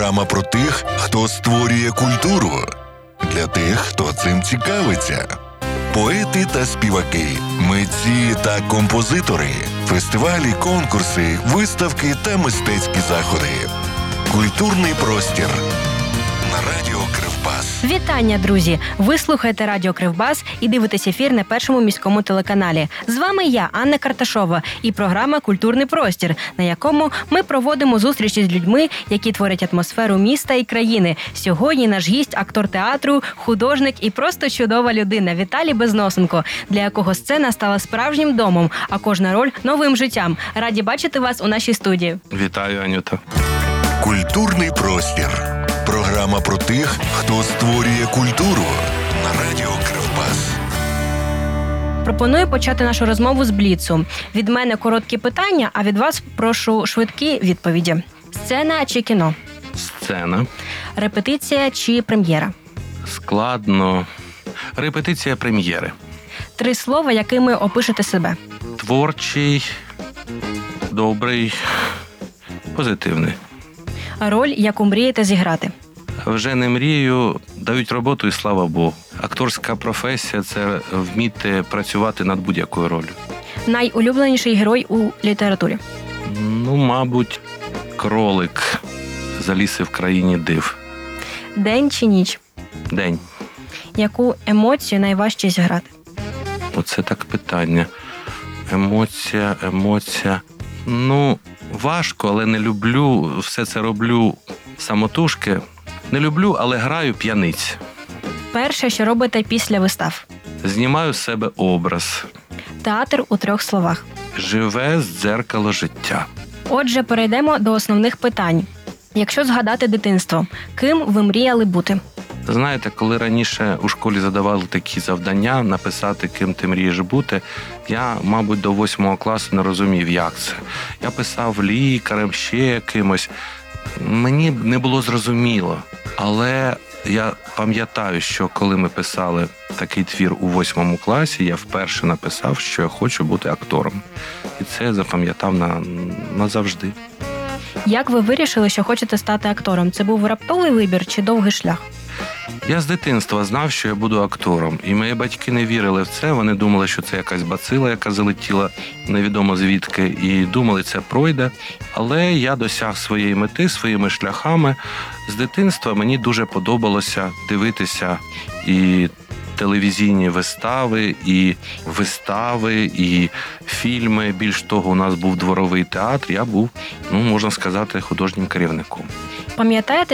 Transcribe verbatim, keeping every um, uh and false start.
Програма про тих, хто створює культуру. Для тих, хто цим цікавиться. Поети та співаки, митці та композитори, фестивалі, конкурси, виставки та мистецькі заходи. Культурний простір на радіо Кривбас. Вітання, друзі! Ви слухаєте радіо Кривбас і дивитесь ефір на першому міському телеканалі. З вами я, Анна Карташова, і програма «Культурний простір», на якому ми проводимо зустрічі з людьми, які творять атмосферу міста і країни. Сьогодні наш гість – актор театру, художник і просто чудова людина Віталій Безносенко, для якого сцена стала справжнім домом, а кожна роль – новим життям. Раді бачити вас у нашій студії. Вітаю, Анюта. Культурний простір. Програма про тих, хто створює культуру на радіо Кривбас. Пропоную почати нашу розмову з бліцу. Від мене короткі питання, а від вас прошу швидкі відповіді. Сцена чи кіно? Сцена. Репетиція чи прем'єра? Складно. Репетиція прем'єри. Три слова, якими опишете себе. Творчий, добрий, позитивний. Роль, яку мрієте зіграти. Вже не мрію, дають роботу і слава Богу. Акторська професія – це вміти працювати над будь-якою ролью. Найулюбленіший герой у літературі? Ну, мабуть, кролик з Аліси в країні див. День чи ніч? День. Яку емоцію найважче зіграти? Оце так питання. Емоція, емоція. Ну, важко, але не люблю. Все це роблю самотужки. Не люблю, але граю п'яниць. Перше, що робите після вистав? Знімаю з себе образ. Театр у трьох словах. Живе дзеркало життя. Отже, перейдемо до основних питань. Якщо згадати дитинство, ким ви мріяли бути? Знаєте, коли раніше у школі задавали такі завдання, написати, ким ти мрієш бути, я, мабуть, до восьмого класу не розумів, як це. Я писав лікарем, ще кимось. Мені не було зрозуміло. Але я пам'ятаю, що коли ми писали такий твір у восьмому класі, я вперше написав, що я хочу бути актором. І це я запам'ятав на, назавжди. Як ви вирішили, що хочете стати актором? Це був раптовий вибір чи довгий шлях? Я з дитинства знав, що я буду актором. І мої батьки не вірили в це. Вони думали, що це якась бацила, яка залетіла невідомо звідки. І думали, це пройде. Але я досяг своєї мети, своїми шляхами. З дитинства мені дуже подобалося дивитися і телевізійні вистави, і вистави, і фільми. Більш того, у нас був дворовий театр. Я був, ну, можна сказати, художнім керівником. Пам'ятаєте